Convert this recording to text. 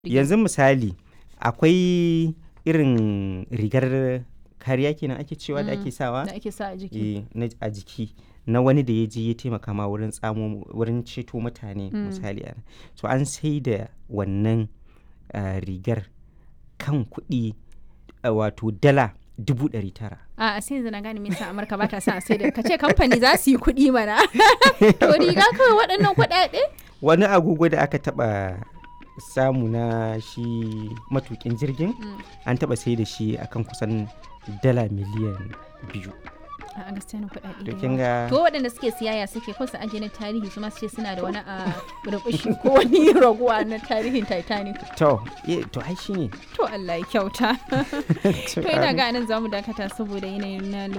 Yanzu misali akwai irin rigar kariya kenan ake cewa da ake sawa da ake sa a jiki. a jiki na wani da ya je ya taimaka ma wurin ceto mutane misali so an sai da wannan rigar kan kuɗi wato dala 900,000. A sai yanzu na gane me yasa Amurka ba ta sa sai da kace kamfani za su yi kuɗi mana. To riga kawai waɗannan kuɗaɗe? Wani agogo da aka taɓa samu na shi matukin jirgin an taɓa sai da shi akan kusan dala miliyan 2. A gaskiya na kuɗaɗe To da kin yawa. ga To waɗanda suke siyaya suke ko su aje na tarihi su ma su ce suna da wani a rubushi ko wani raguwa na tarihin Titanic. to ai shine To Allah ya kyauta. To ina ga nan zamu dakata saboda yanayin na